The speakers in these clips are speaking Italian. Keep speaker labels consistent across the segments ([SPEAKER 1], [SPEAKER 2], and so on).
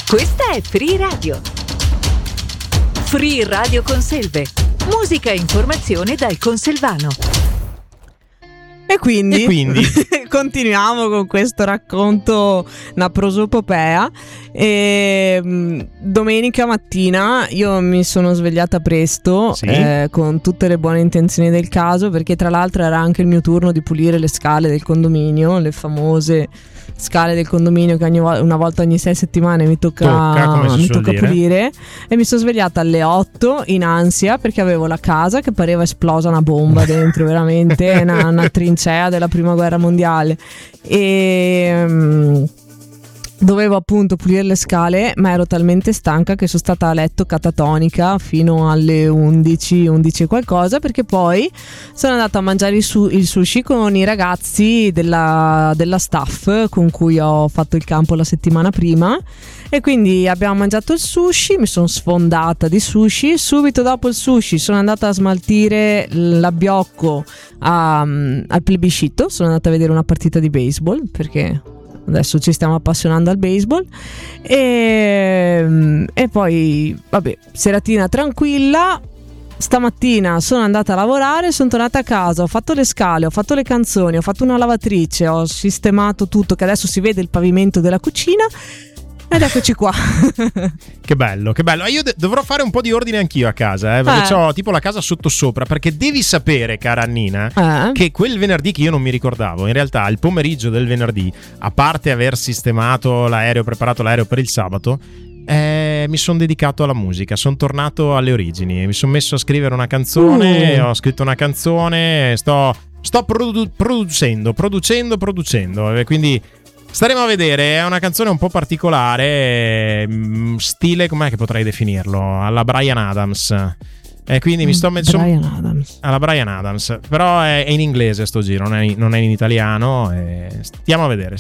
[SPEAKER 1] Questa è Free Radio. Free Radio Conselve. Musica e informazione dal conselvano.
[SPEAKER 2] E quindi continuiamo con questo racconto, una prosopopea. Domenica mattina io mi sono svegliata presto,
[SPEAKER 3] sì,
[SPEAKER 2] con tutte le buone intenzioni del caso, perché tra l'altro era anche il mio turno di pulire le scale del condominio, le famose scale del condominio che una volta ogni 6 settimane mi tocca pulire. E mi sono svegliata alle 8 in ansia perché avevo la casa che pareva esplosa una bomba dentro, veramente una trincea della prima guerra mondiale, e dovevo appunto pulire le scale, ma ero talmente stanca che sono stata a letto catatonica fino alle 11 e qualcosa, perché poi sono andata a mangiare il sushi con i ragazzi della staff con cui ho fatto il campo la settimana prima, e quindi abbiamo mangiato il sushi, mi sono sfondata di sushi. Subito dopo il sushi sono andata a smaltire l'abbiocco al plebiscito, sono andata a vedere una partita di baseball perché adesso ci stiamo appassionando al baseball, e poi vabbè, seratina tranquilla. Stamattina sono andata a lavorare, sono tornata a casa, ho fatto le scale, ho fatto le canzoni, ho fatto una lavatrice, ho sistemato tutto, che adesso si vede il pavimento della cucina, ed eccoci qua.
[SPEAKER 3] Che bello, che bello. Io dovrò fare un po' di ordine anch'io a casa, perché ho tipo la casa sottosopra, perché devi sapere, cara Annina, che quel venerdì che io non mi ricordavo, in realtà il pomeriggio del venerdì, a parte aver sistemato l'aereo, preparato l'aereo per il sabato, mi sono dedicato alla musica, sono tornato alle origini, mi sono messo a scrivere una canzone, ho scritto una canzone, sto producendo, e quindi staremo a vedere. È una canzone un po' particolare, stile, com'è che potrei definirlo? Alla Bryan Adams. E quindi mi sto alla Bryan Adams, però è in inglese sto giro, non è in italiano. Stiamo a vedere.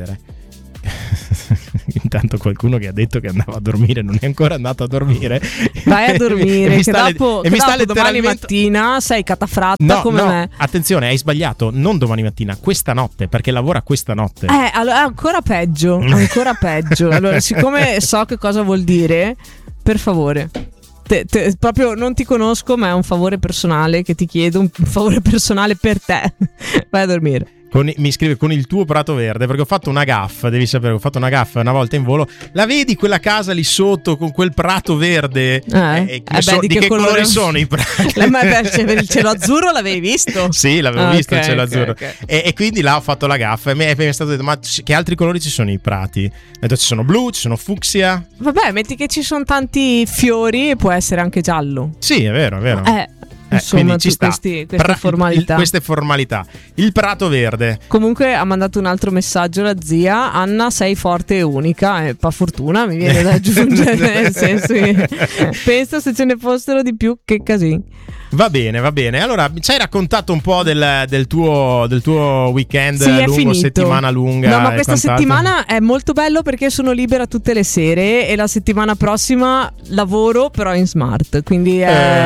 [SPEAKER 3] Intanto qualcuno che ha detto che andava a dormire non è ancora andato a dormire.
[SPEAKER 2] Vai a dormire, dopo domani mattina sei catafratta come me.
[SPEAKER 3] Attenzione, hai sbagliato, non domani mattina, questa notte, perché lavora questa notte.
[SPEAKER 2] Allora è ancora peggio. Allora, siccome so che cosa vuol dire, per favore, proprio non ti conosco, ma è un favore personale che ti chiedo, un favore personale per te. Vai a dormire.
[SPEAKER 3] Mi scrive con il tuo prato verde, perché ho fatto una gaffa, devi sapere, ho fatto una gaffa una volta in volo. La vedi quella casa lì sotto con quel prato verde? Di che colore sono i prati?
[SPEAKER 2] Il cielo azzurro l'avevi visto?
[SPEAKER 3] Sì, l'avevo visto, il cielo azzurro.
[SPEAKER 2] Okay.
[SPEAKER 3] E quindi là ho fatto la gaffa e mi è stato detto: ma che altri colori ci sono i prati? Ho detto: ci sono blu, ci sono fucsia.
[SPEAKER 2] Vabbè, metti che ci sono tanti fiori, può essere anche giallo.
[SPEAKER 3] Sì, è vero.
[SPEAKER 2] Insomma, ci sta.
[SPEAKER 3] Queste formalità. Il prato verde.
[SPEAKER 2] Comunque ha mandato un altro messaggio la zia: Anna, sei forte e unica. E pa fortuna mi viene da aggiungere, nel senso che penso se ce ne fossero di più, che casino.
[SPEAKER 3] Va bene. Allora, ci hai raccontato un po' del tuo weekend lungo, settimana lunga.
[SPEAKER 2] No, ma questa settimana è molto bello perché sono libera tutte le sere, e la settimana prossima lavoro però in smart, quindi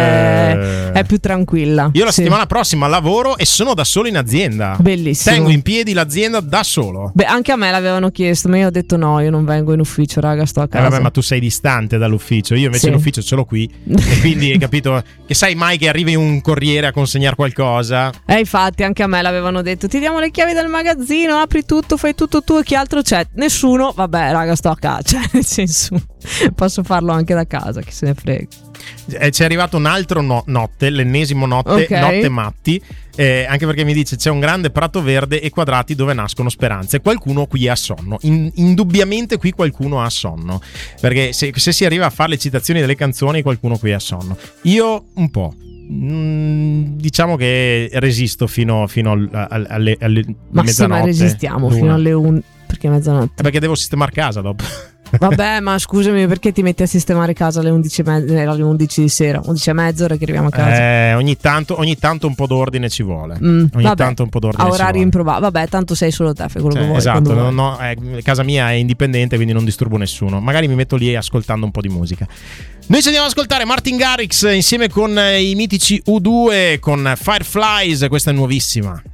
[SPEAKER 2] è più tranquilla.
[SPEAKER 3] Io la settimana prossima lavoro e sono da solo in azienda.
[SPEAKER 2] Bellissimo.
[SPEAKER 3] Tengo in piedi l'azienda da solo.
[SPEAKER 2] Beh, anche a me l'avevano chiesto, ma io ho detto no, io non vengo in ufficio, raga, sto a casa.
[SPEAKER 3] Vabbè, ma tu sei distante dall'ufficio, io invece l'ufficio ce l'ho qui. E quindi hai capito che sai mai che arrivi un corriere a consegnare qualcosa.
[SPEAKER 2] Infatti anche a me l'avevano detto: ti diamo le chiavi del magazzino, apri tutto, fai tutto tu, e chi altro c'è? Nessuno. Vabbè, raga, sto a casa, cioè, nel senso, posso farlo anche da casa, chi se ne frega.
[SPEAKER 3] C'è arrivato un altro l'ennesimo notte matti, anche perché mi dice: c'è un grande prato verde e quadrati dove nascono speranze. Qualcuno qui ha sonno, indubbiamente qui qualcuno ha sonno, perché se si arriva a fare le citazioni delle canzoni, qualcuno qui ha sonno. Io un po', diciamo che resisto fino alle
[SPEAKER 2] ma
[SPEAKER 3] mezzanotte.
[SPEAKER 2] Sì, ma resistiamo fino alle 1, perché mezzanotte?
[SPEAKER 3] Perché devo sistemare casa dopo.
[SPEAKER 2] Vabbè, ma scusami, perché ti metti a sistemare casa alle 11:30, alle 11 di sera, 11:30, ora che arriviamo a casa?
[SPEAKER 3] Ogni tanto un po' d'ordine ci vuole. Tanto un po' d'ordine
[SPEAKER 2] a orari improbabili. Vabbè, tanto sei solo te, fai quello che vuoi.
[SPEAKER 3] Esatto, casa mia è indipendente, quindi non disturbo nessuno. Magari mi metto lì ascoltando un po' di musica. Noi ci andiamo ad ascoltare Martin Garrix insieme con i mitici U2 con Fireflies, questa è nuovissima.